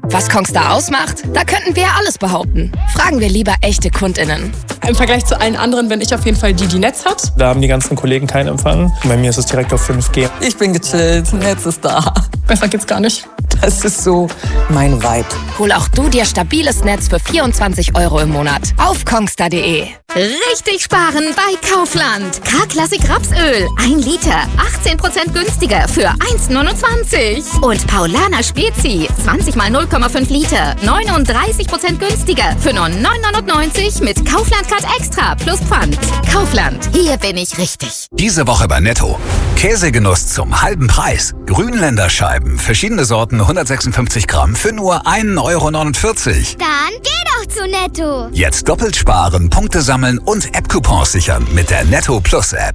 Was Kongstar ausmacht? Da könnten wir alles behaupten. Fragen wir lieber echte KundInnen. Im Vergleich zu allen anderen bin ich auf jeden Fall die Netz hat. Da haben die ganzen Kollegen keinen Empfang. Bei mir ist es direkt auf 5G. Ich bin gechillt, Netz ist da. Besser geht's gar nicht. Das ist so mein Vibe. Hol auch du dir stabiles Netz für 24 € im Monat auf kongstar.de. Richtig sparen bei Kaufland. K-Klassik Rapsöl, 1 Liter, 18% günstiger für 1,29. Und Paulaner Spezi, 20 mal 0,5 Liter, 39% günstiger für nur 9,99 mit Kaufland-Card Extra plus Pfand. Kaufland, hier bin ich richtig. Diese Woche bei Netto. Käsegenuss zum halben Preis. Grünländer Scheiben, verschiedene Sorten, 156 Gramm für nur 1,49 €. Dann geh doch zu Netto. Jetzt doppelt sparen, Punkte sammeln und App-Coupons sichern mit der Netto Plus App.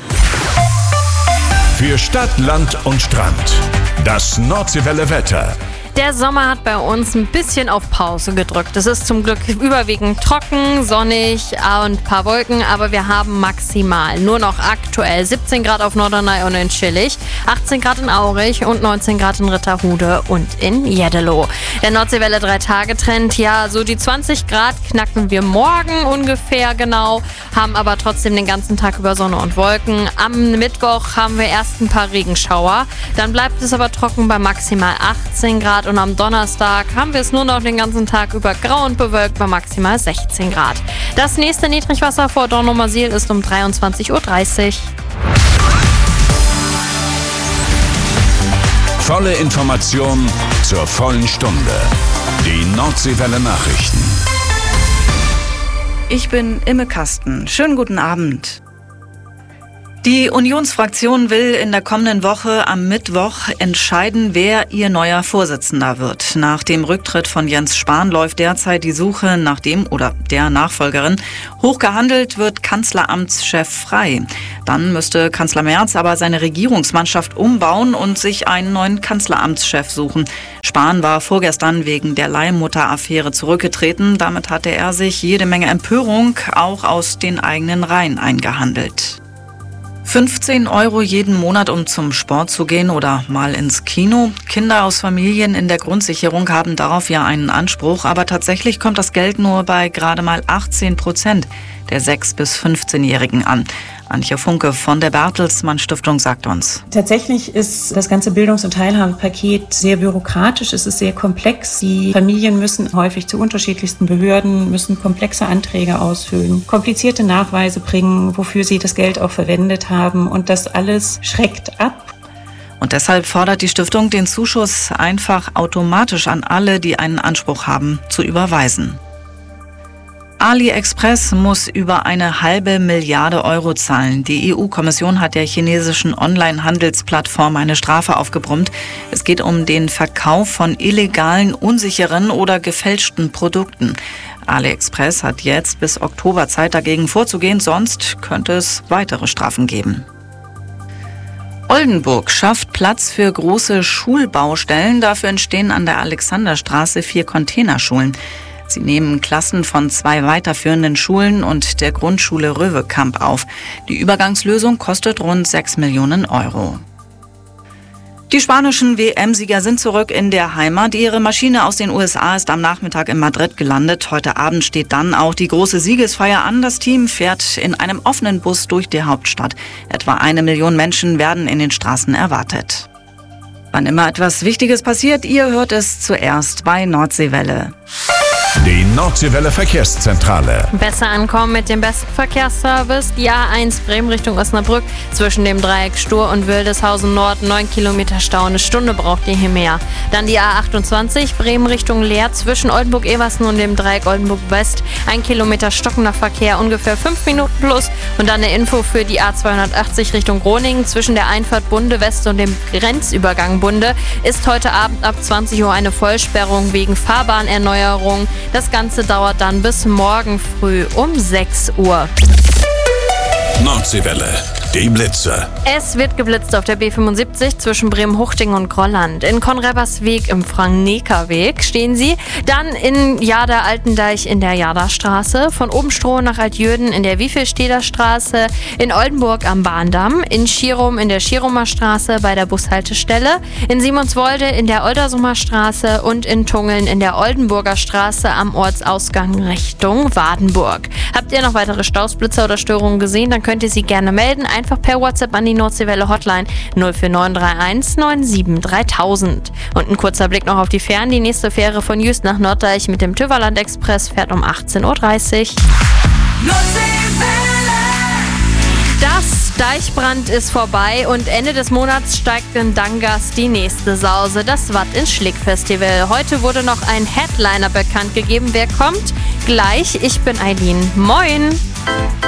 Für Stadt, Land und Strand. Das Nordseewelle Wetter. Der Sommer hat bei uns ein bisschen auf Pause gedrückt. Es ist zum Glück überwiegend trocken, sonnig und ein paar Wolken, aber wir haben maximal nur noch aktuell 17 Grad auf Norderney und in Schillig, 18 Grad in Aurich und 19 Grad in Ritterhude und in Jeddelo. Der Nordseewelle 3-Tage-Trend, ja, so die 20 Grad knacken wir morgen ungefähr genau, haben aber trotzdem den ganzen Tag über Sonne und Wolken. Am Mittwoch haben wir erst ein paar Regenschauer, dann bleibt es aber trocken bei maximal 18 Grad. Und am Donnerstag haben wir es nur noch den ganzen Tag über grau und bewölkt bei maximal 16 Grad. Das nächste Niedrigwasser vor Dornumersiel ist um 23:30 Uhr. Volle Information zur vollen Stunde. Die Nordseewelle Nachrichten. Ich bin Imme Kasten. Schönen guten Abend. Die Unionsfraktion will in der kommenden Woche am Mittwoch entscheiden, wer ihr neuer Vorsitzender wird. Nach dem Rücktritt von Jens Spahn läuft derzeit die Suche nach dem oder der Nachfolgerin. Hochgehandelt wird Kanzleramtschef Frey. Dann müsste Kanzler Merz aber seine Regierungsmannschaft umbauen und sich einen neuen Kanzleramtschef suchen. Spahn war vorgestern wegen der Leihmutter-Affäre zurückgetreten. Damit hatte er sich jede Menge Empörung auch aus den eigenen Reihen eingehandelt. 15 € jeden Monat, um zum Sport zu gehen oder mal ins Kino. Kinder aus Familien in der Grundsicherung haben darauf ja einen Anspruch, aber tatsächlich kommt das Geld nur bei gerade mal 18% der 6- bis 15-Jährigen an. Antje Funke von der Bertelsmann Stiftung sagt uns. Tatsächlich ist das ganze Bildungs- und Teilhabepaket sehr bürokratisch, es ist sehr komplex. Die Familien müssen häufig zu unterschiedlichsten Behörden, müssen komplexe Anträge ausfüllen, komplizierte Nachweise bringen, wofür sie das Geld auch verwendet haben, und das alles schreckt ab. Und deshalb fordert die Stiftung, den Zuschuss einfach automatisch an alle, die einen Anspruch haben, zu überweisen. AliExpress muss über 1,5 Milliarden € zahlen. Die EU-Kommission hat der chinesischen Online-Handelsplattform eine Strafe aufgebrummt. Es geht um den Verkauf von illegalen, unsicheren oder gefälschten Produkten. AliExpress hat jetzt bis Oktober Zeit, dagegen vorzugehen, sonst könnte es weitere Strafen geben. Oldenburg schafft Platz für große Schulbaustellen. Dafür entstehen an der Alexanderstraße 4 Containerschulen. Sie nehmen Klassen von 2 weiterführenden Schulen und der Grundschule Röwekamp auf. Die Übergangslösung kostet rund 6 Millionen €. Die spanischen WM-Sieger sind zurück in der Heimat. Ihre Maschine aus den USA ist am Nachmittag in Madrid gelandet. Heute Abend steht dann auch die große Siegesfeier an. Das Team fährt in einem offenen Bus durch die Hauptstadt. Etwa 1 Million Menschen werden in den Straßen erwartet. Wann immer etwas Wichtiges passiert, ihr hört es zuerst bei Nordseewelle. Die Nordseewelle Verkehrszentrale. Besser ankommen mit dem besten Verkehrsservice. Die A1 Bremen Richtung Osnabrück. Zwischen dem Dreieck Stur und Wildeshausen Nord 9 Kilometer Stau. Eine Stunde braucht ihr hier mehr. Dann die A28 Bremen Richtung Leer. Zwischen Oldenburg-Eversen und dem Dreieck Oldenburg West. 1 Kilometer stockender Verkehr, ungefähr 5 Minuten plus. Und dann eine Info für die A280 Richtung Groningen. Zwischen der Einfahrt Bunde West und dem Grenzübergang Bunde ist heute Abend ab 20 Uhr eine Vollsperrung wegen Fahrbahnerneuerung. Das Ganze dauert dann bis morgen früh um 6 Uhr. Nordseewelle. Die Blitze. Es wird geblitzt auf der B75 zwischen Bremen-Huchting und Grolland. In Konrebersweg im Frank-Neker-Weg stehen sie. Dann in Jada-Altendeich in der Jada-Straße. Von Obenstroh nach Altjürden in der Wiefelsteder Straße. In Oldenburg am Bahndamm. In Schirum in der Schirumer Straße bei der Bushaltestelle. In Simonswolde in der Oldersumer Straße. Und in Tungeln in der Oldenburger Straße am Ortsausgang Richtung Wadenburg. Habt ihr noch weitere Stausblitzer oder Störungen gesehen, dann könnt ihr sie gerne melden. Einfach per WhatsApp an die Nordseewelle Hotline 04931 97 3000. Und ein kurzer Blick noch auf die Fähren. Die nächste Fähre von Jüst nach Norddeich mit dem Tüverland Express fährt um 18.30 Uhr. Das Deichbrand ist vorbei und Ende des Monats steigt in Dangas die nächste Sause, das Watt ins Schlick Festival. Heute wurde noch ein Headliner bekannt gegeben. Wer kommt? Gleich. Ich bin Eileen. Moin!